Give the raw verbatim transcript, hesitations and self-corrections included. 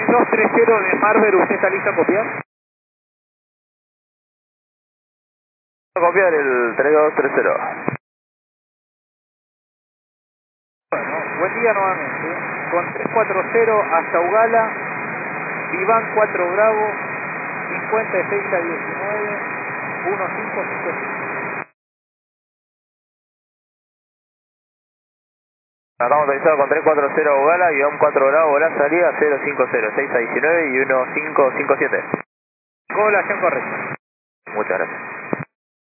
dos tres cero de Marver, ¿usted está listo a copiar? A copiar el tres dos tres cero. Bueno, buen día nuevamente. Con tres cuatro cero hasta Ugala, Vivan cuatro Bravo, cincuenta Efecta diecinueve, uno cinco cinco cinco. Estamos autorizados con tres cuatro cero Ugala, guión cuatro Bravo, la salida cero cinco cero, seis a diecinueve y uno cinco cinco siete. Colación correcta. Muchas gracias.